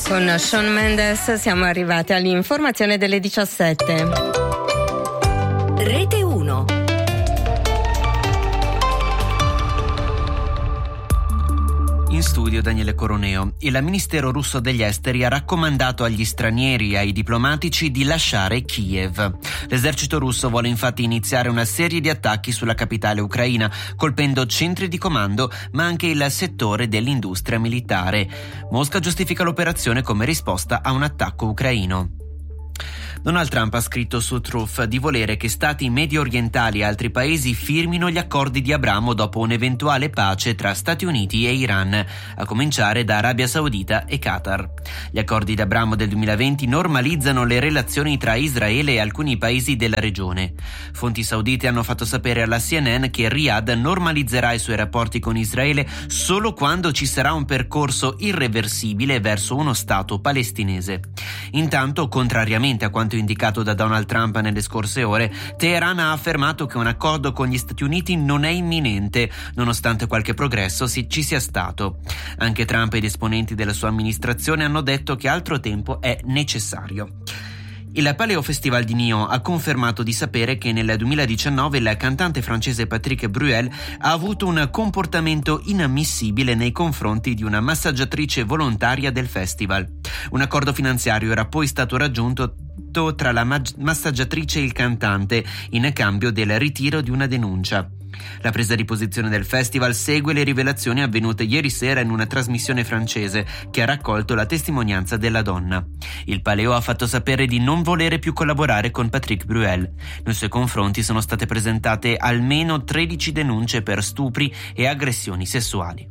Con Shawn Mendes siamo arrivati all'informazione delle 17. Rete 1. In studio Daniele Coroneo. Il Ministero russo degli Esteri ha raccomandato agli stranieri e ai diplomatici di lasciare Kiev. L'esercito russo vuole infatti iniziare una serie di attacchi sulla capitale ucraina, colpendo centri di comando ma anche il settore dell'industria militare. Mosca giustifica l'operazione come risposta a un attacco ucraino. Donald Trump ha scritto su Truth di volere che stati medio orientali e altri paesi firmino gli accordi di Abramo dopo un'eventuale pace tra Stati Uniti e Iran, a cominciare da Arabia Saudita e Qatar. Gli accordi di Abramo del 2020 normalizzano le relazioni tra Israele e alcuni paesi della regione. Fonti saudite hanno fatto sapere alla CNN che Riyadh normalizzerà i suoi rapporti con Israele solo quando ci sarà un percorso irreversibile verso uno Stato palestinese. Intanto, contrariamente a quanto indicato da Donald Trump nelle scorse ore, Teheran ha affermato che un accordo con gli Stati Uniti non è imminente, nonostante qualche progresso ci sia stato. Anche Trump e gli esponenti della sua amministrazione hanno detto che altro tempo è necessario. Il Paleo Festival di Nyon ha confermato di sapere che nel 2019 il cantante francese Patrick Bruel ha avuto un comportamento inammissibile nei confronti di una massaggiatrice volontaria del festival. Un accordo finanziario era poi stato raggiunto tra la massaggiatrice e il cantante in cambio del ritiro di una denuncia. La presa di posizione del festival segue le rivelazioni avvenute ieri sera in una trasmissione francese che ha raccolto la testimonianza della donna. Il Paleo ha fatto sapere di non volere più collaborare con Patrick Bruel. Nei suoi confronti sono state presentate almeno 13 denunce per stupri e aggressioni sessuali.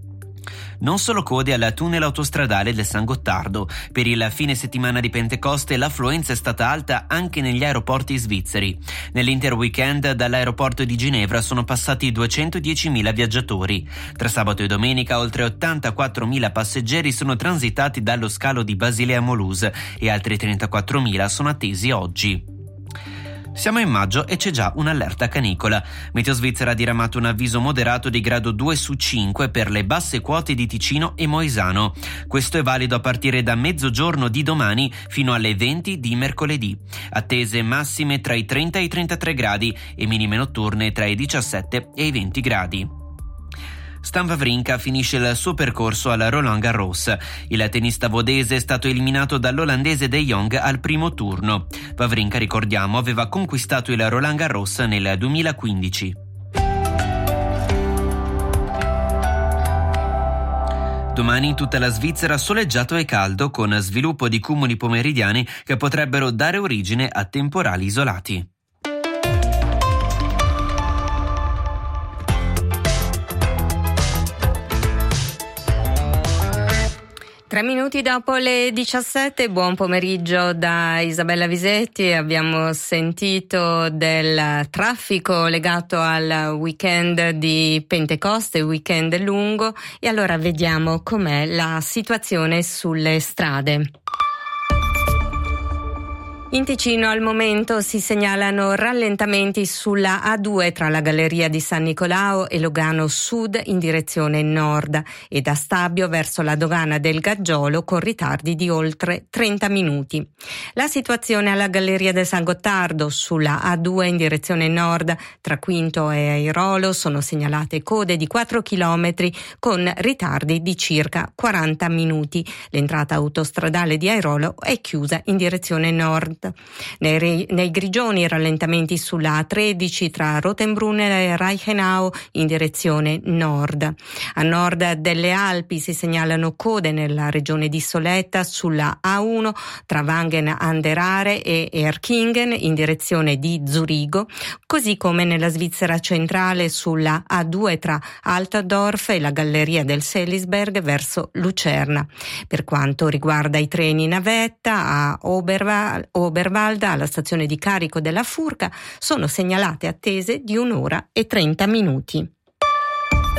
Non solo code al tunnel autostradale del San Gottardo. Per il fine settimana di Pentecoste l'affluenza è stata alta anche negli aeroporti svizzeri. Nell'intero weekend dall'aeroporto di Ginevra sono passati 210.000 viaggiatori. Tra sabato e domenica oltre 84.000 passeggeri sono transitati dallo scalo di Basilea Mulhouse e altri 34.000 sono attesi oggi. Siamo in maggio e c'è già un'allerta canicola. Meteo Svizzera ha diramato un avviso moderato di grado 2 su 5 per le basse quote di Ticino e Moisano. Questo è valido a partire da mezzogiorno di domani fino alle 20 di mercoledì. Attese massime tra i 30 e i 33 gradi e minime notturne tra i 17 e i 20 gradi. Stan Wawrinka finisce il suo percorso alla Roland Garros. Il tennista vodese è stato eliminato dall'olandese De Jong al primo turno. Wawrinka, ricordiamo, aveva conquistato il Roland Garros nel 2015. Domani in tutta la Svizzera soleggiato e caldo, con sviluppo di cumuli pomeridiani che potrebbero dare origine a temporali isolati. 3 minuti dopo le 17, buon pomeriggio da Isabella Visetti. Abbiamo sentito del traffico legato al weekend di Pentecoste, weekend lungo, e allora vediamo com'è la situazione sulle strade. In Ticino al momento si segnalano rallentamenti sulla A2 tra la Galleria di San Nicolao e Lugano Sud in direzione nord e da Stabio verso la dogana del Gaggiolo con ritardi di oltre 30 minuti. La situazione alla Galleria del San Gottardo sulla A2 in direzione nord tra Quinto e Airolo sono segnalate code di 4 chilometri con ritardi di circa 40 minuti. L'entrata autostradale di Airolo è chiusa in direzione nord. Nei Grigioni rallentamenti sulla A13 tra Rotenbrunner e Reichenau in direzione nord. A nord delle Alpi si segnalano code nella regione di Soletta sulla A1 tra Wangen an der Aare e Erkingen in direzione di Zurigo, così come nella Svizzera centrale sulla A2 tra Altdorf e la Galleria del Selisberg verso Lucerna. Per quanto riguarda i treni navetta, a Oberwalda, alla stazione di carico della Furka, sono segnalate attese di 1 ora e 30 minuti.